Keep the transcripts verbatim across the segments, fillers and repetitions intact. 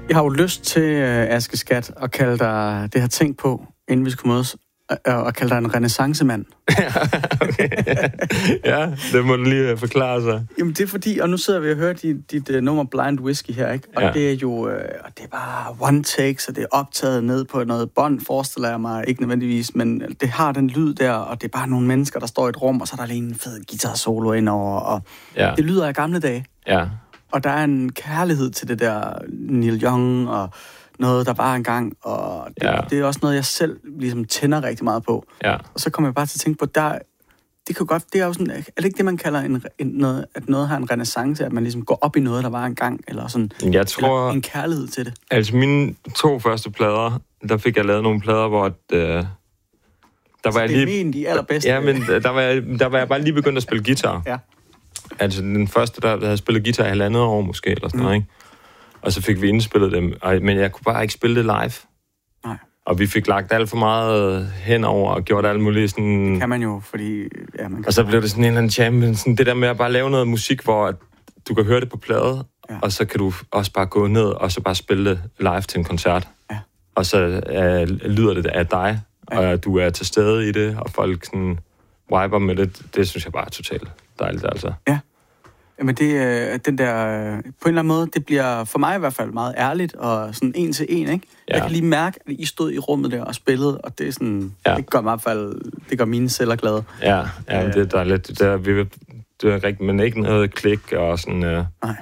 Jeg har jo lyst til, uh, Aske Skat, at kalde dig det her ting på, inden vi skulle mødes, og, og kalde dig en renaissancemand. Okay. Ja, det må du lige forklare sig. Jamen, det er fordi, og nu sidder vi og hører dit, dit uh, nummer Blind Whiskey her, ikke? Og ja. det er jo, uh, det er bare one take, så det er optaget ned på noget bånd, forestiller jeg mig, ikke nødvendigvis, men det har den lyd der, og det er bare nogle mennesker, der står i et rum, og så er der lige en fed guitar-solo indover, og ja. det lyder af gamle dage. Ja. Og der er en kærlighed til det der Neil Young, og noget, der var engang, og det, ja. det er også noget, jeg selv ligesom tænder rigtig meget på. Ja. Og så kommer jeg bare til at tænke på, der, det kan godt, det er jo sådan, er det ikke det, man kalder en, en, noget, at noget har en renaissance, at man ligesom går op i noget, der var engang, eller sådan, jeg tror, en kærlighed til det? Altså mine to første plader, der fik jeg lavet nogle plader, hvor at, øh, der var så jeg lige... det er de allerbedste? Ja, men der var, jeg, der var jeg bare lige begyndt at spille guitar. Ja. Altså den første, der havde spillet guitar i halvandet år måske, eller sådan mm. noget, ikke? Og så fik vi indspillet dem, men jeg kunne bare ikke spille det live. Nej. Og vi fik lagt alt for meget henover og gjort alt muligt sådan... Det kan man jo, fordi... Ja, man kan og så blev det sådan en eller anden champion, sådan det der med at bare lave noget musik, hvor du kan høre det på plade, ja. og så kan du også bare gå ned og så bare spille det live til en koncert. Ja. Og så uh, lyder det af dig, ja. og du er til stede i det, og folk sådan viber med det. Det synes jeg bare er totalt dejligt, altså. Ja. Jamen det, den der, på en eller anden måde, det bliver for mig i hvert fald meget ærligt, og sådan en til en, ikke? Ja. Jeg kan lige mærke, at I stod i rummet der og spillede, og det er sådan, ja. det gør mig i hvert fald, det gør mine celler glade. Ja, ja, det er dejligt. Det er, vi, det er rigtigt, men ikke noget klik og sådan... Uh, Nej.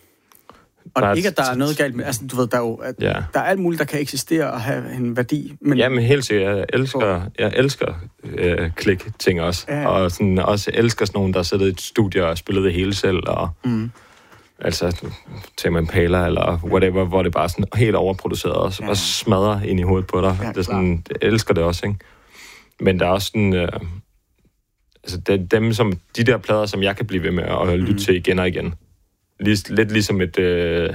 Og bare, ikke, at der er noget galt med, altså du ved, der er jo, at ja. der er alt muligt, der kan eksistere og have en værdi. Men ja, men helt sikkert, jeg elsker, jeg elsker øh, klik-ting også. Ja. Og sådan, også elsker sådan nogen, der sidder i et studie og spiller det hele selv, og mm. altså, Tame Impala eller whatever, hvor det bare sådan helt overproduceret, og så ja. bare smadrer ind i hovedet på dig. Ja, det er sådan, jeg elsker det også, ikke? Men der er også sådan, øh, altså det, dem som, de der plader, som jeg kan blive ved med at lytte mm. til igen og igen. Lidt ligesom et, øh,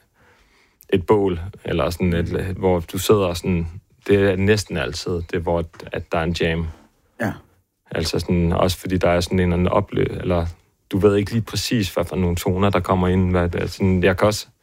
et bål, eller sådan et, hvor du sidder sådan, det er næsten altid, det er, hvor at der er en jam. Ja. Altså sådan, også fordi der er sådan en eller anden oplevelse, eller du ved ikke lige præcis, hvad for nogle toner, der kommer ind. Hvad det er. Sådan, jeg kan også,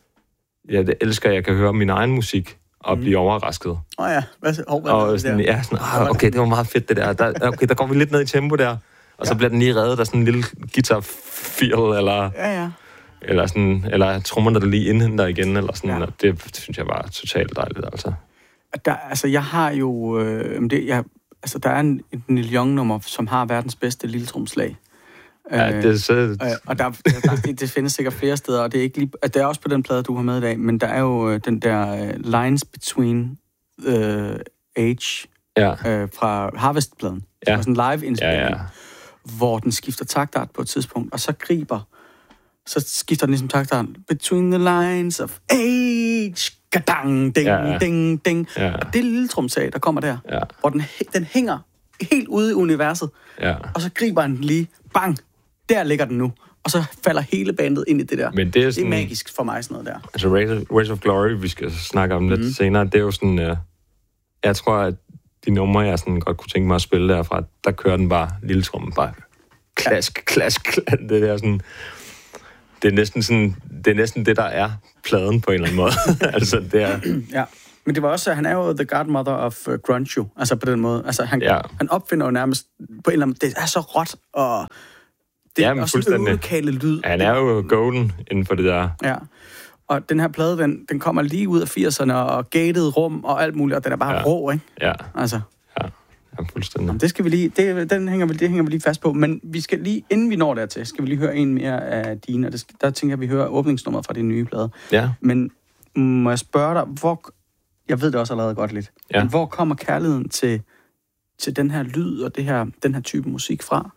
jeg elsker, at jeg kan høre min egen musik, og mm. blive overrasket. Åh oh ja, hvad, oh, hvad og sådan, ja, sådan, ah, okay, det var meget fedt det der. der. Okay, der går vi lidt ned i tempo der, og ja. så bliver den lige reddet af sådan en lille guitar-feel, eller... Ja, ja. Eller, sådan, eller trommerne, der lige indhenter igen, eller sådan, ja. og det, det synes jeg var totalt dejligt, altså. Der, altså, jeg har jo... Øh, det, jeg, altså, der er en, en Neil Young-nummer, som har verdens bedste lille tromslag. Ja, det er så... Øh, og der, der, der, det findes sikkert flere steder, og det er, ikke lige, det er også på den plade, du har med i dag, men der er jo øh, den der uh, Lines Between uh, Age ja. øh, fra Harvest-pladen, ja. som er sådan en live-indspilning, ja, ja. hvor den skifter taktart på et tidspunkt, og så griber... Så skifter den ligesom taktaren. Between the lines of age. Gadang, ding, ja, ja. ding, ding. Ja. Og det lille tromsag, der kommer der, ja. hvor den, den hænger helt ude i universet. Ja. Og så griber den lige. Bang! Der ligger den nu. Og så falder hele bandet ind i det der. Men det er, sådan, det er magisk for mig, sådan noget der. Altså Race of Glory, vi skal snakke om lidt mm. senere, det er jo sådan... Uh, jeg tror, at de numre, jeg sådan godt kunne tænke mig at spille derfra, der kører den bare lille trommen bare klask, ja. klask, klask. Det der sådan... Det er næsten sådan, det er næsten det, der er pladen på en eller anden måde. altså, det er... Ja, men det var også, han er jo the godmother of uh, grunge, jo. Altså på den måde. Altså, han, ja. han opfinder jo nærmest på en eller anden... Det er så råt, og det er ja, også en lokale lyd. Han er jo golden inden for det der. Ja, og den her plade, den, den kommer lige ud af firserne, og gated rum og alt muligt, og den er bare ja. rå, ikke? Ja. Altså... Ja, fuldstændig. Jamen, det skal vi lige, det, den hænger vi, det hænger vi lige fast på, men vi skal lige, inden vi når dertil, skal vi lige høre en mere af dine, og det, der tænker jeg, at vi hører åbningsnummeret fra din nye plade. Ja. Men må jeg spørge dig, hvor, jeg ved det også allerede godt lidt, ja. men hvor kommer kærligheden til, til den her lyd og det her, den her type musik fra?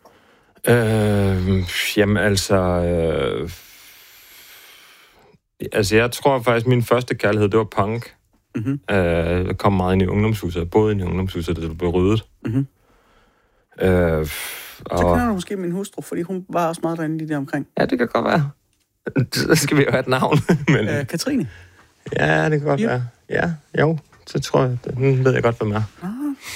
Øh, jamen altså, øh, altså jeg tror faktisk, min første kærlighed, det var punk. Mm-hmm. Øh, jeg kom meget ind i ungdomshuset, både ind i ungdomshuset, da det blev ryddet. Mm-hmm. Øh, og... Så kender du måske min hustru, fordi hun var også meget derinde lige der omkring. Ja, det kan godt være. Så skal vi jo have et navn. Men... Øh, Katrine? Ja, det kan godt jo. være. Ja, jo, så tror jeg, den ved jeg godt, hvem er.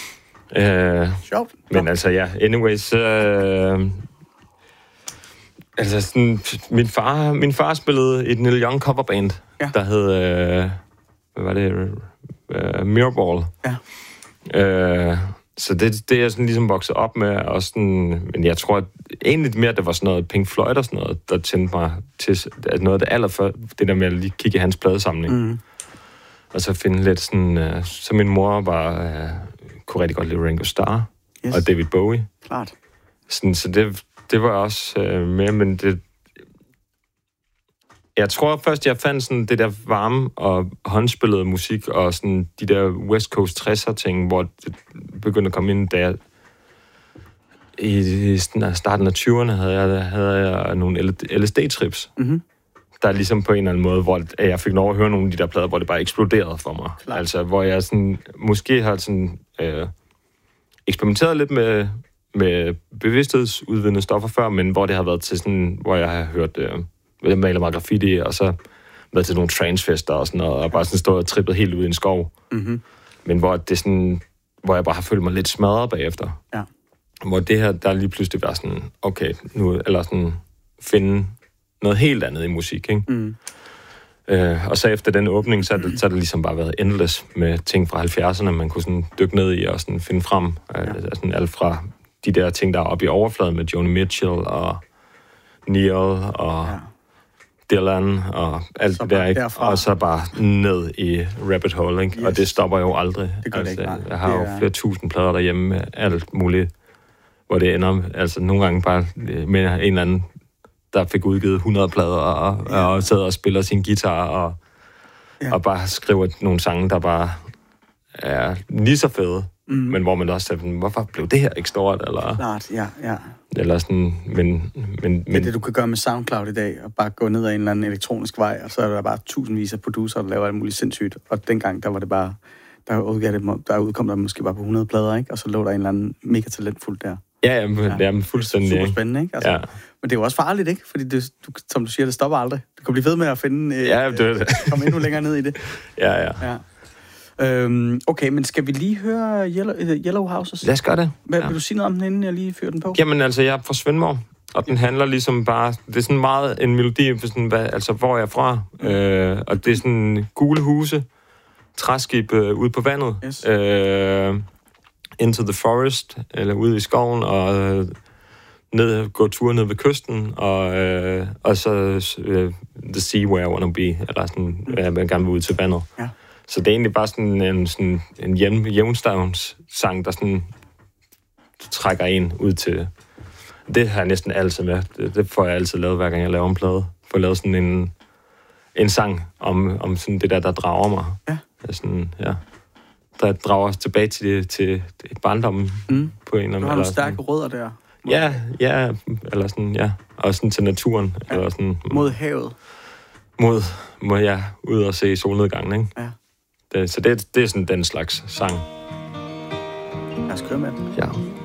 Ah. Øh, Sjovt. Men altså, ja, anyways, øh, Altså, sådan, min far, min far spillede i et Neil Young coverband, ja. der hed, øh, hvad var det, øh, Mirrorball. Ja. Øh, så det, det er jeg sådan ligesom vokset op med, og sådan, men jeg tror at egentlig mere, at det var sådan noget Pink Floyd og sådan noget, der tændte mig til, at noget af det allerfør, det der med at lige kigge i hans pladesamling. Mm. Og så finde lidt sådan, øh, så min mor var, øh, kunne rigtig godt lide Ringo Starr yes. og David Bowie. Klart. Sådan, så det, det var også øh, med, men det... Jeg tror først, jeg fandt sådan det der varme og håndspillede musik, og sådan de der West Coast tresser ting, hvor det begyndte at komme ind, da jeg... I, i starten af tyverne havde jeg, havde jeg nogle L S D-trips, mm-hmm. der ligesom på en eller anden måde, hvor jeg fik lov at høre nogle af de der plader, hvor det bare eksploderede for mig. Klar. Altså, hvor jeg sådan, måske har sådan, øh, eksperimenteret lidt med, med bevidsthedsudvidende stoffer før, men hvor det har været til sådan, hvor jeg har hørt, øh, jeg maler mig graffiti, og så været til nogle transfester og sådan noget, og bare sådan stået og trippet helt ud i en skov. Mm-hmm. Men hvor det sådan, hvor jeg bare har følt mig lidt smadret bagefter. Ja. Hvor det her, der lige pludselig var sådan, okay, nu, eller sådan, finde noget helt andet i musik, ikke? Mm. Øh, og så efter den åbning, så har det, så det ligesom bare været endless med ting fra halvfjerdserne, man kunne sådan dykke ned i og sådan finde frem. Ja. Øh, sådan alt fra de der ting, der er oppe i overfladen med Joni Mitchell og Neil og ja. Dylan og alt så det der, ikke? Derfra. Og så bare ned i rabbit hole, ikke? Yes. Og det stopper jo aldrig. Det gør altså, det ikke, jeg har jo er... flere tusind plader derhjemme med alt muligt, hvor det ender, altså nogle gange bare med en eller anden, der fik udgivet hundrede plader, og, ja. og sidder og spiller sin guitar, og, ja. og bare skriver nogle sange, der bare er lige så fede, mm. men hvor man også siger, hvorfor blev det her ikke stort? Eller, klart, ja, ja. Eller sådan, men... men, men det er det, du kan gøre med SoundCloud i dag, og bare gå ned ad en eller anden elektronisk vej, og så er der bare tusindvis af producer, der laver alt muligt sindssygt, og dengang, der var det bare, der udgav det, der udkom der måske bare på hundrede plader, ikke? Og så lå der en eller anden mega talentfuld der. Ja, ja, men, ja. Det er fuldstændig... Super spændende, ikke? Altså, ja. Men det er jo også farligt, ikke? Fordi det, du, som du siger, det stopper aldrig. Du kan blive ved med at finde... Øh, ja, det er det. Komme endnu længere ned i det. Ja, ja. ja. Øhm, okay, men skal vi lige høre Yellow, Yellow Houses? Lad os gøre det. Hvad, ja. Vil du sige noget om den, inden jeg lige fyrer den på? Jamen altså, jeg er fra Svendborg, og den handler ligesom bare... Det er sådan meget en melodi, for sådan, hvad, altså hvor jeg er fra. Mm. Øh, og det er sådan gule huse, træskib øh, ude på vandet. Yes. Øh, into the forest, eller ude i skoven, og øh, ned, gå tur ned ved kysten, og, øh, og så øh, the sea where I wanna be, eller sådan, mm. jeg vil gerne ud til vandet. Ja. Så det er egentlig bare sådan en, sådan en jævn, jævnstavns-sang, der sådan trækker en ud til... Det har jeg næsten altid med. Det, det får jeg altid lavet, hver gang jeg laver en plade. Får lavet sådan en, en sang om, om sådan det der, der drager mig. Ja. Sådan, ja. Der drager os tilbage til, til, til barndommen mm. på en eller anden... Du har nogle stærke rødder der. Ja, ja, eller sådan, ja. Og sådan til naturen. Ja. Eller sådan, mod havet. Mod, må jeg ud og se solnedgangen, ikke? Ja. Det, så det, det er sådan den slags sang. Lad os køre med den. Ja.